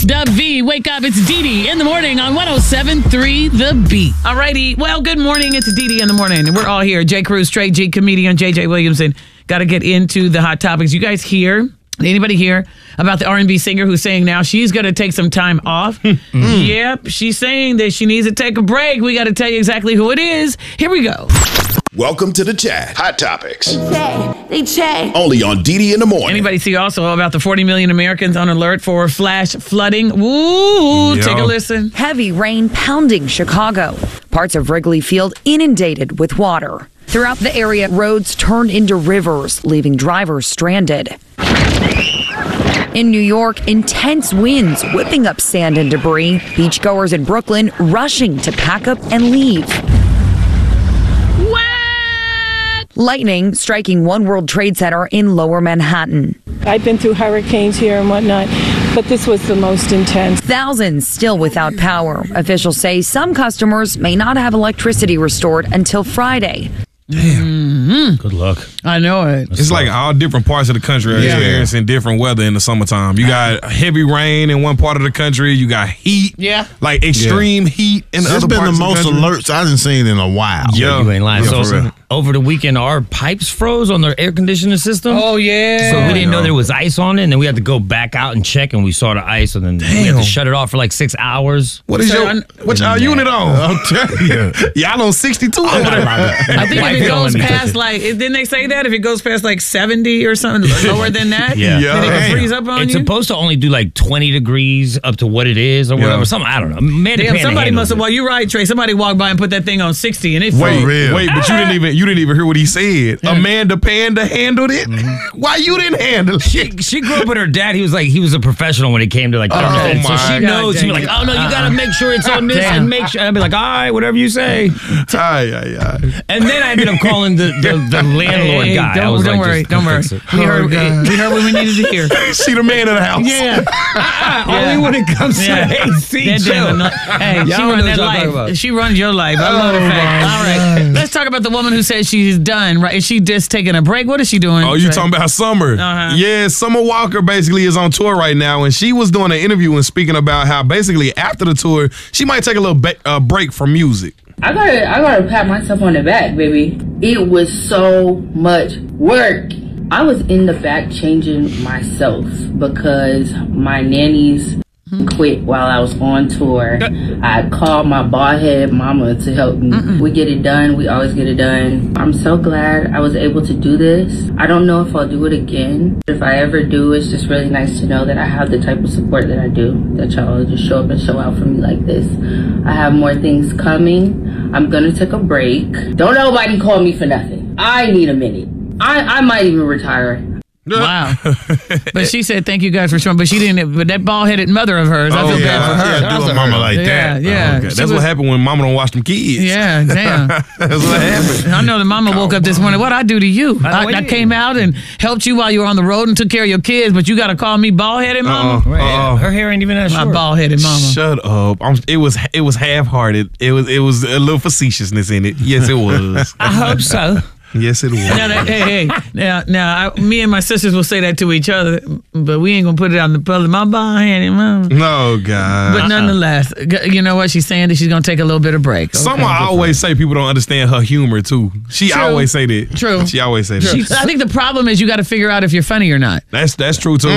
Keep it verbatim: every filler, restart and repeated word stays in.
Dub V, wake up. It's Dee Dee in the morning on one oh seven point three The Beat. All righty. Well, good morning. It's Dee Dee in the morning. We're all here. J. Cruz, Straight G, comedian J J Williamson. Got to get into the hot topics. You guys hear? Anybody hear about the R and B singer who's saying now she's going to take some time off? mm. Yep. She's saying that she needs to take a break. We got to tell you exactly who it is. Here we go. Welcome to the chat. Hot topics. They chat. They chat. Only on Dee Dee in the morning. Anybody see also about the forty million Americans on alert for flash flooding? Ooh, Yo. Take a listen. Heavy rain pounding Chicago. Parts of Wrigley Field inundated with water. Throughout the area, roads turned into rivers, leaving drivers stranded. In New York, intense winds whipping up sand and debris. Beachgoers in Brooklyn rushing to pack up and leave. Lightning striking One World Trade Center in Lower Manhattan. I've been through hurricanes here and whatnot, but this was the most intense. Thousands still without power. Officials say some customers may not have electricity restored until Friday. Damn. Mm-hmm. Good luck. I know it. It's like all different parts of the country are Yeah. experiencing different weather in the summertime. You got heavy rain in one part of the country. You got heat. Yeah. Like extreme heat in the It's other been parts the of most the country. alerts I done seen in a while. Yeah. You ain't lying. Yeah, so, for real. over the weekend, our pipes froze on the air conditioning system. Oh, yeah. So we didn't know Yeah. there was ice on it, and then we had to go back out and check, and we saw the ice, and then we had Damn. to shut it off for like six hours. What is So your I'm- what's our unit on? I'll tell you. Y'all on sixty-two over there. I think White if it people goes don't let me touch past it. like, didn't they say that? If it goes past like seventy or something lower than that, Yeah. Yeah. then it can Damn. freeze up on It's you? supposed to only do like twenty degrees up to what it is or whatever. Yeah. Something, I don't know. Man, Damn, somebody must have, well, you're right, Trey. Somebody walked by and put that thing on sixty and it Wait, froze. real. wait, but you didn't even you didn't even hear what he said. Amanda Panda handled it. Why you didn't handle She, it? she grew up with her dad. He was like, he was a professional when it came to like, Oh, thermostats. so my she God knows. She'd be dang like, it. oh no, you gotta make sure it's on this Damn. and make sure. I'd be like, all right, whatever you say. Ay, ay, ay. And then I ended up calling the, the, the landlord Hey, guy. I Don't, was don't like, worry, just don't worry. fix it. We Oh, heard, God. we heard what we needed to hear. She the man of the house. Yeah. Only when it comes Yeah. to A C. That chill. damn anno- hey, Y'all she know runs what that y'all talking life. about. She runs your life. I love the fact. All right. Let's talk about the woman who says she's done, right? Is she just taking a break? What is she doing? Oh, you Trey? talking about Summer? Uh-huh. Yeah, Summer Walker basically is on tour right now, and she was doing an interview and speaking about how basically after the tour, she might take a little ba- uh, break from music. I gotta, I gotta pat myself on the back, baby. It was so much work. I was in the back changing myself because my nannies quit while I was on tour. I called my bald head mama to help me. Mm-mm. We get it done. We always get it done. I'm so glad I was able to do this. I don't know if I'll do it again. If I ever do, it's just really nice to know that I have the type of support that I do, that y'all just show up and show out for me like this. I have more things coming. I'm gonna take a break. Don't nobody call me for nothing. I need a minute. I, I might even retire. Wow. But she said, thank you guys for showing. But she didn't, but that bald-headed mother of hers, I Oh, feel yeah. bad for her. Yeah, do a mama like Yeah, that. yeah. Okay, She that's was- what happened when mama don't watch them kids. Yeah, damn. That's what happened. I know the mama woke up this morning. What'd I do to you? I know I, what I you came did. out and helped you while you were on the road and took care of your kids, but you got to call me bald-headed mama? Uh-uh. Right, yeah. Uh-uh. Her hair ain't even that My short. bald-headed mama. Shut up. I'm, it was it was half-hearted. It was it was a little facetiousness in it. Yes, it was. I hope so. Yes, it was. Now that, hey, hey, now, now, I, me and my sisters will say that to each other, but we ain't gonna put it out in the public. My bald-headed mama. No, God. But nonetheless, g- you know what? She's saying that she's gonna take a little bit of break. Okay, Someone good for always say people don't understand her humor too. She True. always say that. True. She always say her. that. I think the problem is you got to figure out if you're funny or not. That's that's true too.